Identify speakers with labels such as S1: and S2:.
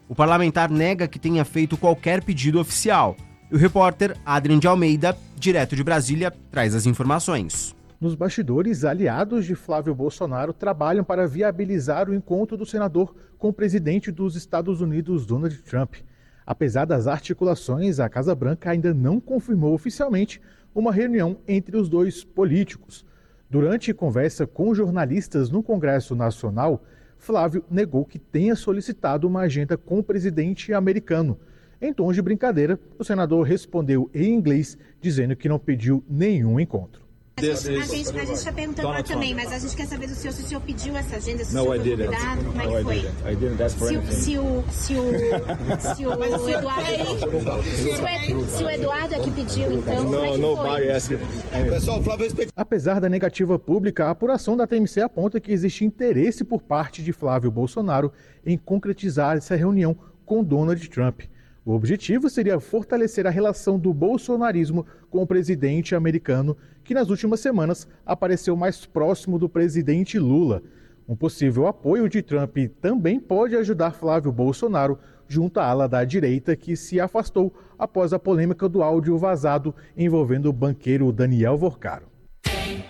S1: O parlamentar nega que tenha feito qualquer pedido oficial. E o repórter Adrian de Almeida, direto de Brasília, traz as informações.
S2: Nos bastidores, aliados de Flávio Bolsonaro trabalham para viabilizar o encontro do senador com o presidente dos Estados Unidos, Donald Trump. Apesar das articulações, a Casa Branca ainda não confirmou oficialmente uma reunião entre os dois políticos. Durante conversa com jornalistas no Congresso Nacional, Flávio negou que tenha solicitado uma agenda com o presidente americano. Em tom de brincadeira, o senador respondeu em inglês, dizendo que não pediu nenhum encontro.
S3: A gente está perguntando lá também, mas a gente quer saber do senhor, se o senhor pediu essa agenda, se o senhor foi convidado, como é que foi? Se o Eduardo é que pediu, então, como é que foi?
S2: Apesar da negativa pública, a apuração da TMC aponta que existe interesse por parte de Flávio Bolsonaro em concretizar essa reunião com Donald Trump. O objetivo seria fortalecer a relação do bolsonarismo com o presidente americano, que nas últimas semanas apareceu mais próximo do presidente Lula. Um possível apoio de Trump também pode ajudar Flávio Bolsonaro junto à ala da direita, que se afastou após a polêmica do áudio vazado envolvendo o banqueiro Daniel Vorcaro.